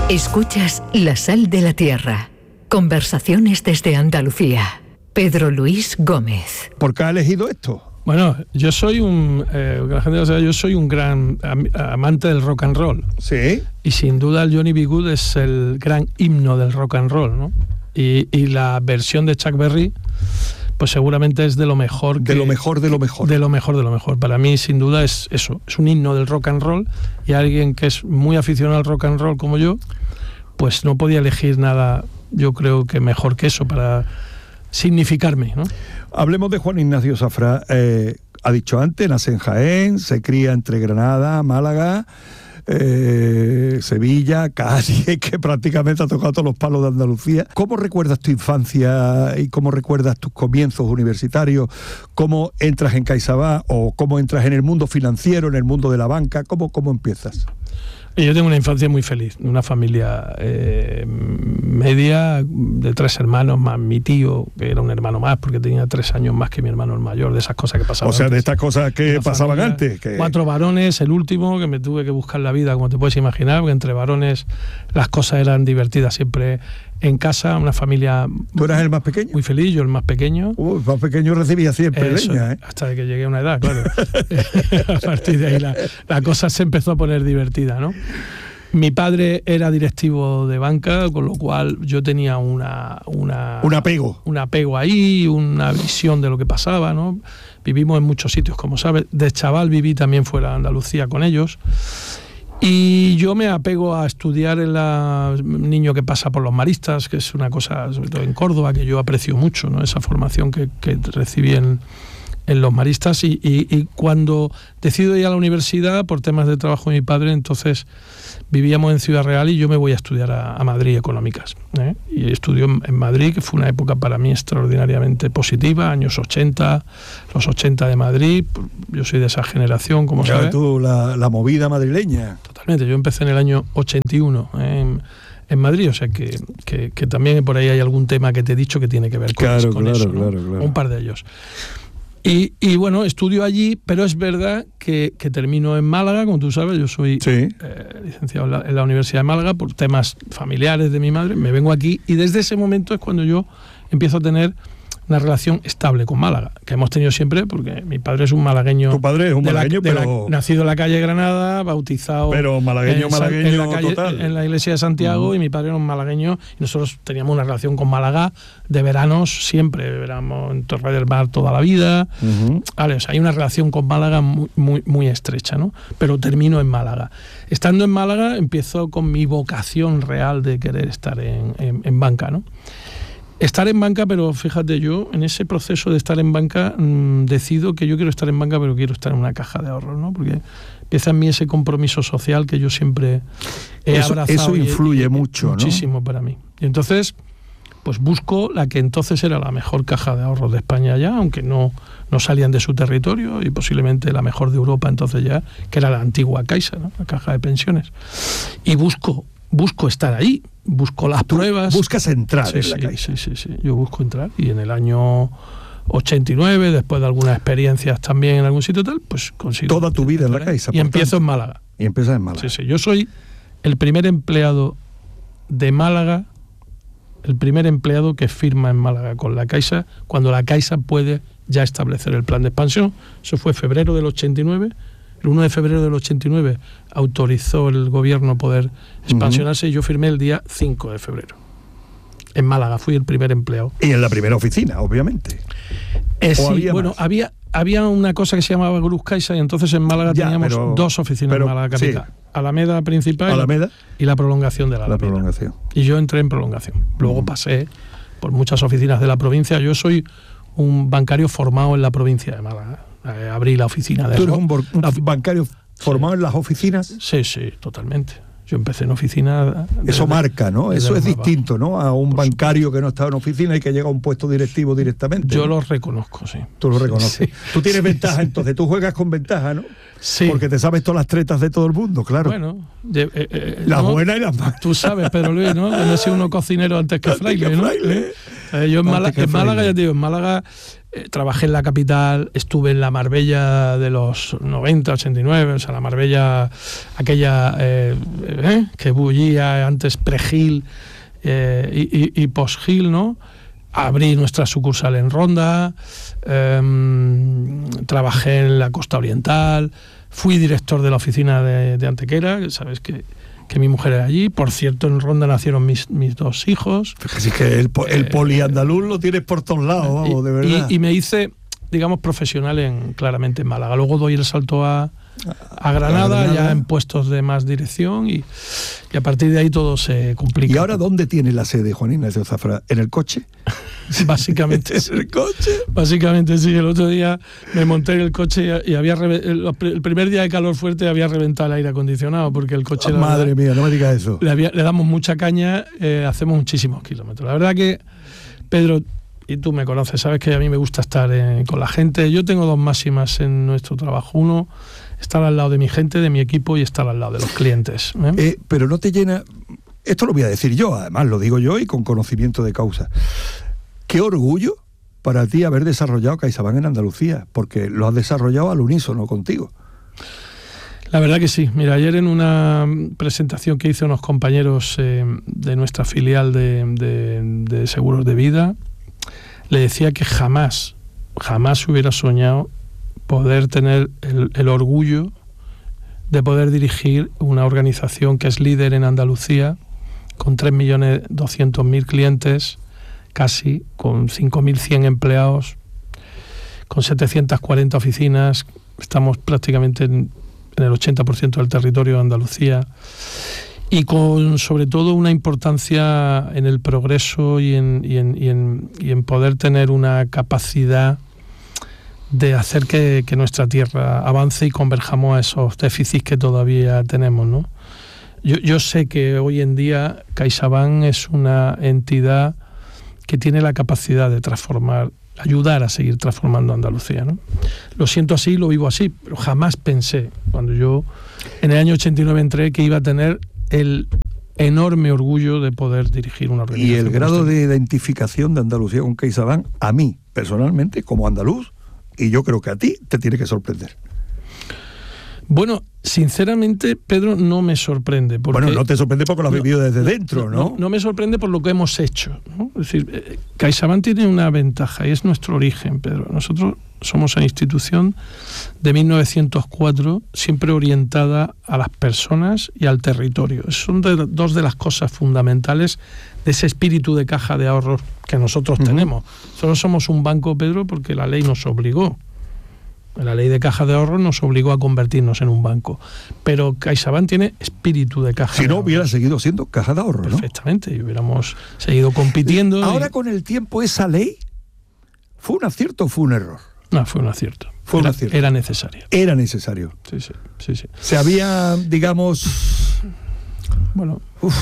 Escuchas La Sal de la Tierra. Conversaciones desde Andalucía. Pedro Luis Gómez. ¿Por qué ha elegido esto? Bueno, yo soy yo soy un gran amante del rock and roll. Sí. Y sin duda el Johnny B. Good es el gran himno del rock and roll, ¿no? Y la versión de Chuck Berry, pues seguramente es de lo mejor. De lo mejor. De lo mejor. Para mí, sin duda, es eso. Es un himno del rock and roll. Y alguien que es muy aficionado al rock and roll como yo, pues no podía elegir nada, yo creo que mejor que eso para significarme, ¿no? Hablemos de Juan Ignacio Zafra. Ha dicho antes, nace en Jaén, se cría entre Granada, Málaga, Sevilla, Cádiz, que prácticamente ha tocado todos los palos de Andalucía. ¿Cómo recuerdas tu infancia y cómo recuerdas tus comienzos universitarios? ¿Cómo entras en CaixaBank o cómo entras en el mundo financiero, en el mundo de la banca? ¿Cómo empiezas? Yo tengo una infancia muy feliz, una familia media, de 3 hermanos, más mi tío, que era un hermano más, porque tenía 3 años más que mi hermano el mayor, de esas cosas que pasaban. O sea, antes. de estas cosas que pasaban antes. 4 varones, el último, que me tuve que buscar la vida, como te puedes imaginar, porque entre varones las cosas eran divertidas siempre en casa, una familia... ¿Tú eras el más pequeño? Muy feliz, yo el más pequeño. El más pequeño recibía siempre leña, ¿eh? Hasta que llegué a una edad, claro. A partir de ahí la cosa se empezó a poner divertida, ¿no? Mi padre era directivo de banca, con lo cual yo tenía un apego ahí, una visión de lo que pasaba, ¿no? Vivimos en muchos sitios, como sabes. De chaval viví también fuera de Andalucía con ellos. Y yo me apego a estudiar en niño que pasa por los maristas, que es una cosa, sobre todo en Córdoba, que yo aprecio mucho, ¿no? Esa formación que recibí en los maristas. Y cuando decido ir a la universidad, por temas de trabajo de mi padre, entonces vivíamos en Ciudad Real y yo me voy a estudiar a Madrid Económicas, ¿eh? Y estudio en Madrid, que fue una época para mí extraordinariamente positiva, años 80, los 80 de Madrid. Yo soy de esa generación, como sabes. Tú, la movida madrileña. Totalmente, yo empecé en el año 81 en Madrid, o sea que también por ahí hay algún tema que te he dicho que tiene que ver con eso, ¿no? Un par de ellos. Y bueno, estudio allí, pero es verdad que termino en Málaga, como tú sabes, yo soy licenciado en la Universidad de Málaga por temas familiares de mi madre, me vengo aquí y desde ese momento es cuando yo empiezo a tener una relación estable con Málaga, que hemos tenido siempre, porque mi padre es un malagueño. Tu padre es un malagueño, pero... nacido en la calle Granada, bautizado... Pero malagueño en la calle, total. En la iglesia de Santiago, y mi padre era un malagueño, y nosotros teníamos una relación con Málaga de veranos siempre, éramos en Torre del Mar toda la vida. Vale, o sea, hay una relación con Málaga muy, muy, muy estrecha, ¿no? Pero termino en Málaga. Estando en Málaga, empiezo con mi vocación real de querer estar en banca, ¿no? Estar en banca, pero fíjate, yo en ese proceso de estar en banca decido que yo quiero estar en banca, pero quiero estar en una caja de ahorros, ¿no? Porque empieza en mí ese compromiso social que yo siempre he abrazado. Eso influye mucho, muchísimo, ¿no? Para mí. Y entonces, pues busco la que entonces era la mejor caja de ahorros de España ya, aunque no salían de su territorio, y posiblemente la mejor de Europa entonces ya, que era la antigua Caixa, ¿no? La caja de pensiones. Y busco estar ahí, busco las pruebas. Buscas entrar en la Caixa. Sí. Yo busco entrar, y en el año 89, después de algunas experiencias también en algún sitio tal, pues consigo. Toda tu vida en la Caixa. Y empiezo en Málaga. Y empiezas en Málaga. Sí. Yo soy el primer empleado de Málaga, el primer empleado que firma en Málaga con la Caixa, cuando la Caixa puede ya establecer el plan de expansión. Eso fue febrero del 89. El 1 de febrero del 89 autorizó el gobierno poder expansionarse, y yo firmé el día 5 de febrero. En Málaga fui el primer empleado. Y en la primera oficina, obviamente. Sí, bueno, había una cosa que se llamaba Cruz Caixa, y entonces en Málaga teníamos 2 oficinas en Málaga capital. Sí. Alameda principal y la prolongación de la Alameda. Y yo entré en prolongación. Luego pasé por muchas oficinas de la provincia. Yo soy un bancario formado en la provincia de Málaga. Abrí la oficina de... ¿Tú eres un bancario formado en las oficinas? Sí, totalmente. Yo empecé en oficina... Eso marca, ¿no? Eso es distinto, ¿no? A un bancario que no está en oficina y que llega a un puesto directivo directamente. Yo lo reconozco, sí. Tú lo reconoces. Sí. Tú tienes ventaja, entonces. Tú juegas con ventaja, ¿no? Sí. Porque te sabes todas las tretas de todo el mundo, claro. Bueno. Las buenas y las malas. Tú sabes, Pedro Luis, ¿no? Que no he sido uno cocinero antes que fraile, ¿no? Yo en Málaga, ya te digo, en Málaga trabajé en la capital, estuve en la Marbella de los 90, 89, o sea, la Marbella aquella que bullía antes pre-Gil y post-Gil, ¿no? Abrí nuestra sucursal en Ronda, trabajé en la Costa Oriental, fui director de la oficina de Antequera, sabes que mi mujer era allí. Por cierto, en Ronda nacieron mis 2 hijos. Así que el poliandaluz lo tienes por todos lados, vamos, de verdad. Y me hice, digamos, profesional claramente en Málaga. Luego doy el salto a Granada, ya en puestos de más dirección, y a partir de ahí todo se complica. ¿Y ahora dónde tiene la sede, Juan Ignacio Zafra? ¿En el coche? Básicamente ¿En el coche? Básicamente sí. El otro día me monté en el coche y el primer día de calor fuerte había reventado el aire acondicionado, porque el coche... Madre mía, no me digas eso. Le damos mucha caña, hacemos muchísimos kilómetros. La verdad que, Pedro, y tú me conoces, sabes que a mí me gusta estar con la gente. Yo tengo 2 máximas en nuestro trabajo. Uno, estar al lado de mi gente, de mi equipo, y estar al lado de los clientes. Pero no te llena... Esto lo voy a decir yo, además lo digo yo y con conocimiento de causa. Qué orgullo para ti haber desarrollado CaixaBank en Andalucía, porque lo has desarrollado al unísono contigo. La verdad que sí. Mira, ayer en una presentación que hice unos compañeros de nuestra filial de seguros de vida, le decía que jamás hubiera soñado poder tener el orgullo de poder dirigir una organización que es líder en Andalucía, con 3.200.000 clientes, casi, con 5.100 empleados, con 740 oficinas. Estamos prácticamente en el 80% del territorio de Andalucía, y con sobre todo una importancia en el progreso y en poder tener una capacidad de hacer que nuestra tierra avance y converjamos a esos déficits que todavía tenemos, ¿no? Yo sé que hoy en día CaixaBank es una entidad que tiene la capacidad de transformar, ayudar a seguir transformando Andalucía, ¿no? Lo siento así, lo vivo así, pero jamás pensé, cuando yo en el año 89 entré, que iba a tener el enorme orgullo de poder dirigir una organización. Y el grado de identificación de Andalucía con CaixaBank, a mí, personalmente, como andaluz, y yo creo que a ti, te tiene que sorprender. Bueno, sinceramente, Pedro, no me sorprende. Porque bueno, no te sorprende porque lo has vivido desde dentro, ¿no? No me sorprende por lo que hemos hecho, ¿no? Es decir, CaixaBank tiene una ventaja, y es nuestro origen, Pedro. Nosotros somos una institución de 1904, siempre orientada a las personas y al territorio. Son dos de las cosas fundamentales de ese espíritu de caja de ahorros que nosotros tenemos. Solo somos un banco, Pedro, porque la ley nos obligó. La ley de caja de ahorros nos obligó a convertirnos en un banco. Pero CaixaBank tiene espíritu de caja de ahorros. Si no, hubiera seguido siendo caja de ahorros, ¿no? Perfectamente, y hubiéramos seguido compitiendo. Ahora, con el tiempo, esa ley, ¿fue un acierto o fue un error? No, fue un acierto. Fue un acierto. Era necesario. Era necesario. Sí. Se había, digamos... Bueno,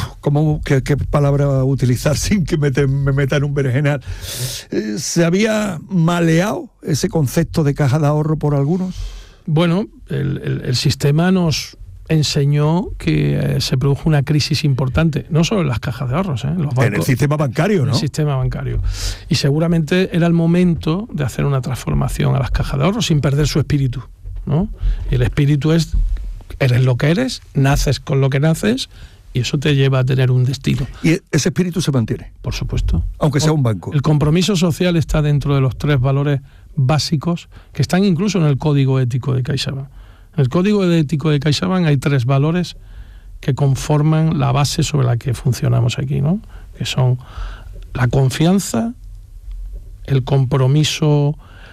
¿qué palabra utilizar sin que me meta en un berenjenal? ¿Se había maleado ese concepto de caja de ahorro por algunos? Bueno, el sistema nos enseñó que se produjo una crisis importante, no solo en las cajas de ahorros, en los bancos, en el sistema bancario, ¿no? En el sistema bancario. Y seguramente era el momento de hacer una transformación a las cajas de ahorros sin perder su espíritu, ¿no? Y el espíritu es: eres lo que eres, naces con lo que naces, y eso te lleva a tener un destino. ¿Y ese espíritu se mantiene? Por supuesto. Aunque sea un banco. El compromiso social está dentro de los 3 valores básicos que están incluso en el código ético de CaixaBank. En el código ético de CaixaBank hay 3 valores que conforman la base sobre la que funcionamos aquí, ¿no? Que son la confianza, el compromiso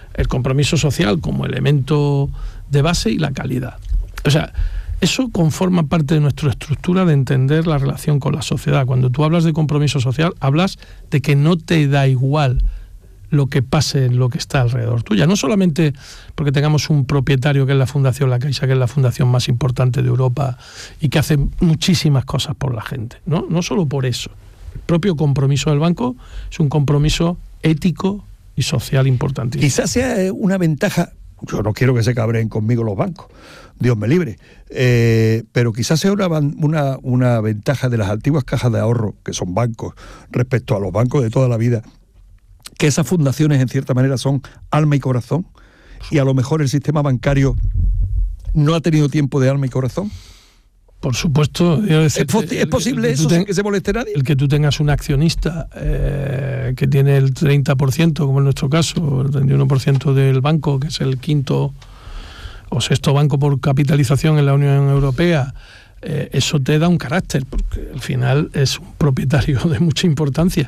social como elemento de base, y la calidad. O sea, eso conforma parte de nuestra estructura de entender la relación con la sociedad. Cuando tú hablas de compromiso social, hablas de que no te da igual lo que pase en lo que está alrededor tuya. No solamente porque tengamos un propietario que es la Fundación La Caixa, que es la fundación más importante de Europa y que hace muchísimas cosas por la gente. No solo por eso. El propio compromiso del banco es un compromiso ético y social importantísimo. Quizás sea una ventaja. Yo no quiero que se cabreen conmigo los bancos, Dios me libre, pero quizás sea una ventaja de las antiguas cajas de ahorro, que son bancos, respecto a los bancos de toda la vida, que esas fundaciones en cierta manera son alma y corazón, y a lo mejor el sistema bancario no ha tenido tiempo de alma y corazón? Por supuesto. ¿Es posible eso sin que se moleste nadie? El que tú tengas un accionista que tiene el 30%, como en nuestro caso, el 31% del banco, que es el quinto o sexto banco por capitalización en la Unión Europea, eso te da un carácter, porque al final es un propietario de mucha importancia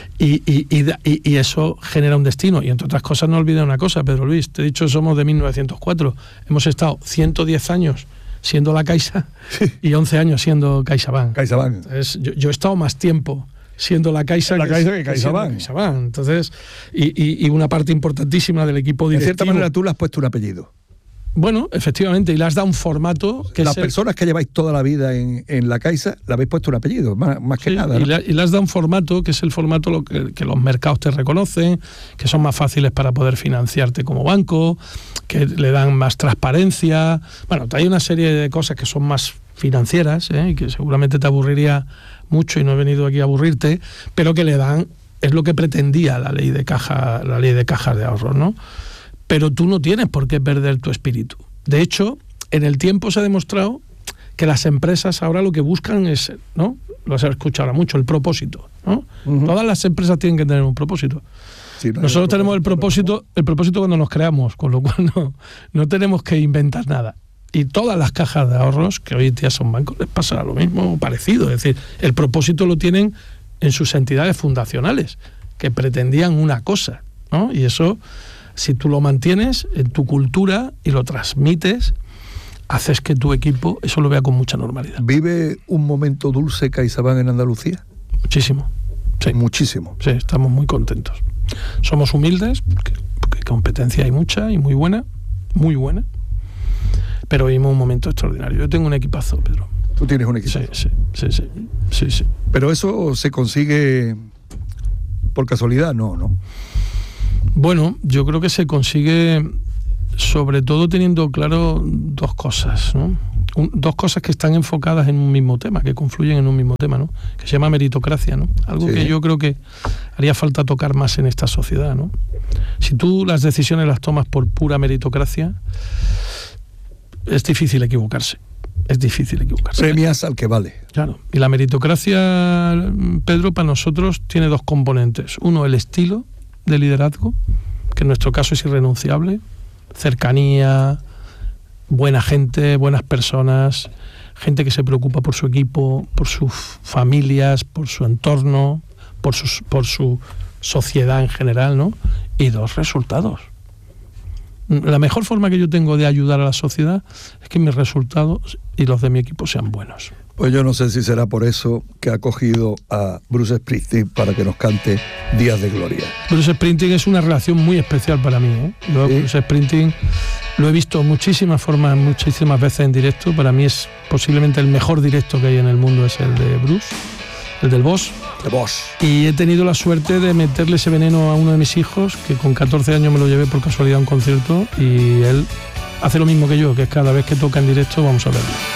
y eso genera un destino. Y entre otras cosas, no olvides una cosa, Pedro Luis, te he dicho, somos de 1904, hemos estado 110 años siendo la Caixa y 11 años siendo CaixaBank. Entonces, yo he estado más tiempo siendo la Caixa que CaixaBank. Entonces, y una parte importantísima del equipo directivo. De cierta manera tú le has puesto un apellido. Bueno, efectivamente, y le has dado un formato que las personas que lleváis toda la vida en la Caixa le habéis puesto un apellido, más que nada, ¿no? Y le has dado un formato que es el formato que los mercados te reconocen, que son más fáciles para poder financiarte como banco, que le dan más transparencia. Bueno, hay una serie de cosas que son más financieras, y que seguramente te aburriría mucho, y no he venido aquí a aburrirte, pero que le dan, es lo que pretendía la ley de cajas de ahorros, ¿no? Pero tú no tienes por qué perder tu espíritu. De hecho, en el tiempo se ha demostrado que las empresas ahora lo que buscan es, ¿no? Lo has escuchado ahora mucho, el propósito, ¿no? Uh-huh. Todas las empresas tienen que tener un propósito. Sí, nosotros tenemos el propósito cuando nos creamos, con lo cual no tenemos que inventar nada. Y todas las cajas de ahorros, que hoy en día son bancos, les pasa lo mismo o parecido. Es decir, el propósito lo tienen en sus entidades fundacionales, que pretendían una cosa, ¿no? Y eso, si tú lo mantienes en tu cultura y lo transmites, haces que tu equipo eso lo vea con mucha normalidad. ¿Vive un momento dulce CaixaBank en Andalucía? Muchísimo. Sí. Muchísimo. Sí, estamos muy contentos. Somos humildes, porque competencia hay mucha y muy buena, pero vivimos un momento extraordinario. Yo tengo un equipazo, Pedro. ¿Tú tienes un equipazo? Sí. ¿Pero eso se consigue por casualidad? No. Bueno, yo creo que se consigue sobre todo teniendo claro dos cosas, ¿no? Dos cosas que están enfocadas en un mismo tema, que confluyen en un mismo tema, ¿no? Que se llama meritocracia, ¿no? Algo que yo creo que haría falta tocar más en esta sociedad, ¿no? Si tú las decisiones las tomas por pura meritocracia, es difícil equivocarse. Premias al que vale. Claro. Y la meritocracia, Pedro, para nosotros tiene dos componentes. Uno, el estilo de liderazgo, que en nuestro caso es irrenunciable, cercanía, buena gente, buenas personas, gente que se preocupa por su equipo, por sus familias, por su entorno, por su sociedad en general, ¿no? Y dos, resultados. La mejor forma que yo tengo de ayudar a la sociedad es que mis resultados y los de mi equipo sean buenos. Pues yo no sé si será por eso que ha cogido a Bruce Springsteen para que nos cante Días de Gloria. Bruce Springsteen es una relación muy especial para mí, ¿eh? Yo, ¿sí? Bruce Springsteen lo he visto muchísimas veces en directo. Para mí es posiblemente el mejor directo que hay en el mundo, es el de Bruce, el del Boss. Y he tenido la suerte de meterle ese veneno a uno de mis hijos, que con 14 años me lo llevé por casualidad a un concierto, y él hace lo mismo que yo, que es cada vez que toca en directo vamos a verlo.